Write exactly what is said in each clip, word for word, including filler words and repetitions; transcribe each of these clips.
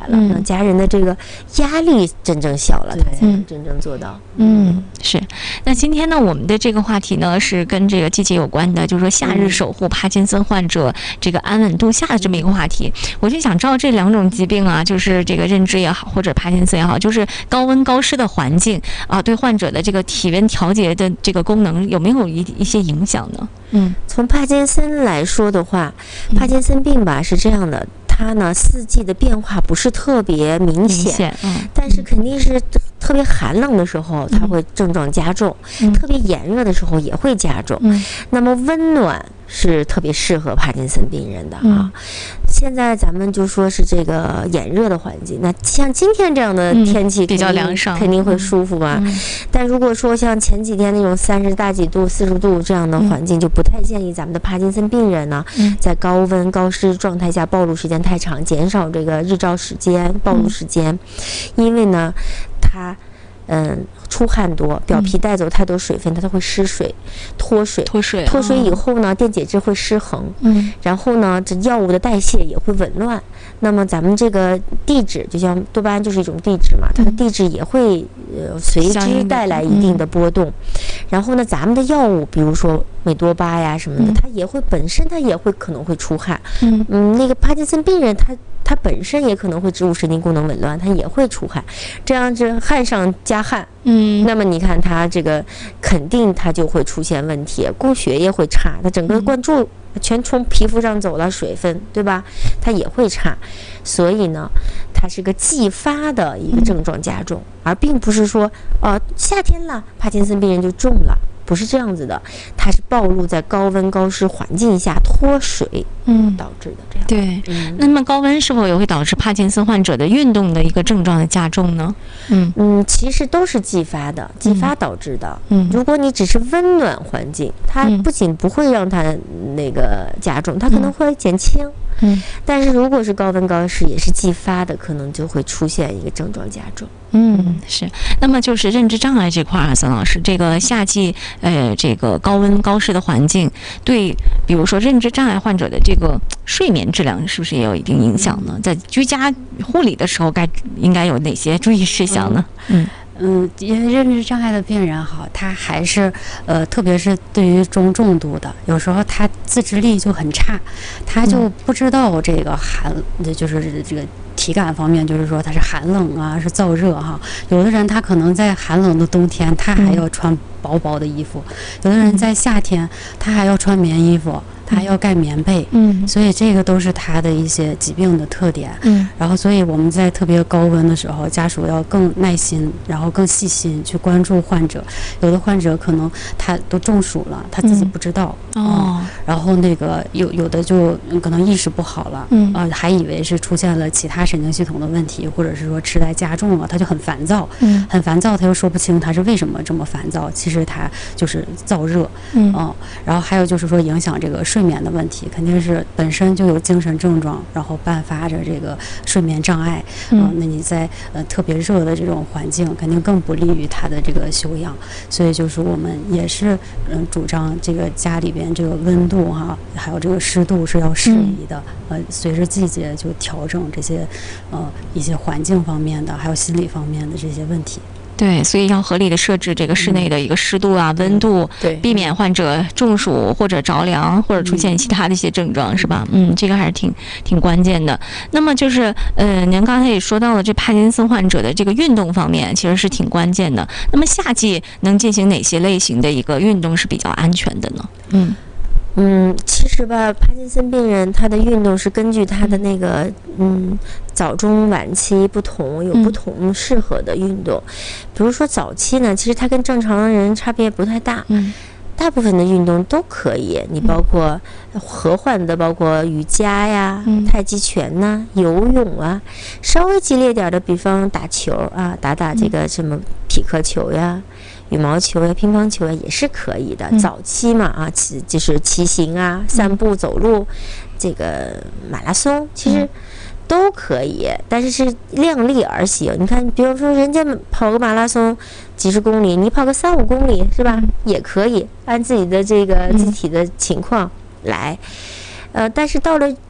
了，让、嗯、家人的这个压力真正小了，他才能真正做到。 嗯，嗯是。那今天呢，我们的这个话题呢是跟这个季节有关的，就是说夏日守护帕金森患者这个安稳度夏的这么一个话题。我就想知道这两种疾病啊，就是这个认知也好，或者帕金森也好，就是高温高湿的环境啊，对患者的这个体温调节的这个功能有没有一一些影响呢？ 嗯，从帕金森来说的话，帕金森病吧是这样的，它呢四季的变化不是特别明显， 明显嗯、 但是肯定是特别寒冷的时候它会症状加重，嗯、特别炎热的时候也会加重。嗯、那么温暖是特别适合帕金森病人的啊。嗯、现在咱们就说是这个炎热的环境，那像今天这样的天气、嗯、 比较凉爽， 肯定会舒服嘛。嗯、但如果说像前几天那种三十大几度、四十度这样的环境，嗯、就不太建议咱们的帕金森病人呢，嗯、在高温高湿状态下暴露时间太长，减少这个日照时间、暴露时间，嗯、因为呢，它。嗯，出汗多，表皮带走太多水分，它都会失水、脱水。 脱水， 脱水以后呢，电解质会失衡。嗯，然后呢，这药物的代谢也会紊乱。那么咱们这个地质，就像多巴胺就是一种地质嘛，它的地质也会呃随之带来一定的波动。然后呢，咱们的药物，比如说美多巴呀什么的，它也会本身它也会可能会出汗。嗯嗯，那个帕金森病人他。它本身也可能会植物神经功能紊乱，它也会出汗，这样这汗上加汗，嗯，那么你看它这个肯定它就会出现问题，供血也会差，它整个灌注全从皮肤上走了水分，对吧？它也会差，所以呢，它是个继发的一个症状加重，而并不是说呃夏天了帕金森病人就重了。不是这样子的，它是暴露在高温高湿环境下脱水，嗯，导致的这样。 对，嗯、那么高温是否也会导致帕金森患者的运动的一个症状的加重呢？嗯嗯，其实都是继发的，继发导致的。嗯，如果你只是温暖环境，它不仅不会让它那个加重，它可能会减轻。嗯，但是如果是高温高湿也是继发的，可能就会出现一个症状加重。 嗯，是。那么就是认知障碍这块儿，孙老师，这个夏季呃这个高温高湿的环境，对比如说认知障碍患者的这个睡眠质量是不是也有一定影响呢？在居家护理的时候，该应该有哪些注意事项呢？ 嗯。嗯，因为认知障碍的病人哈，他还是呃，特别是对于中重度的，有时候他自制力就很差，他就不知道这个寒，就是这个体感方面，就是说他是寒冷啊，是燥热哈。有的人他可能在寒冷的冬天，他还要穿薄薄的衣服；有的人在夏天，他还要穿棉衣服。他还要盖棉被，嗯，所以这个都是他的一些疾病的特点，嗯，然后所以我们在特别高温的时候，家属要更耐心，然后更细心去关注患者。有的患者可能他都中暑了，他自己不知道，嗯、哦、嗯，然后那个有有的就可能意识不好了，嗯，呃，还以为是出现了其他神经系统的问题，或者是说痴呆加重了，他就很烦躁，嗯，很烦躁，他又说不清他是为什么这么烦躁，其实他就是燥热，嗯，嗯，然后还有就是说影响这个。睡眠的问题肯定是本身就有精神症状，然后伴发着这个睡眠障碍。嗯、呃，那你在呃特别热的这种环境，肯定更不利于他的这个休养。所以就是我们也是嗯、呃、主张这个家里边这个温度哈，还有这个湿度是要适宜的。嗯、呃，随着季节就调整这些呃一些环境方面的，还有心理方面的这些问题。 对，所以要合理的设置这个室内的一个湿度啊、嗯、温度，对，避免患者中暑或者着凉或者出现其他的一些症状，嗯、是吧？嗯，这个还是挺挺关键的。那么就是呃，您刚才也说到了，这帕金森患者的这个运动方面其实是挺关键的。那么夏季能进行哪些类型的一个运动是比较安全的呢？嗯。 嗯，其实吧，帕金森病人他的运动是根据他的那个嗯早中晚期不同，有不同适合的运动。嗯、比如说早期呢，其实他跟正常人差别不太大。嗯。大部分的运动都可以，你包括和缓的，包括瑜伽呀、嗯、太极拳呐、游泳啊，稍微激烈点的，比方打球啊，打打这个什么匹克球呀、羽毛球呀、乒乓球呀，也是可以的。嗯、早期嘛啊，骑就是骑行啊、散步、走路，这个马拉松，其实。嗯都可以，但是是量力而行。你看，比如说人家跑个马拉松几十公里，你跑个三五公里是吧？也可以按自己的这个自体的情况来。呃，但是到了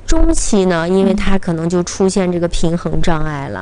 中期呢，因为它可能就出现这个平衡障碍了。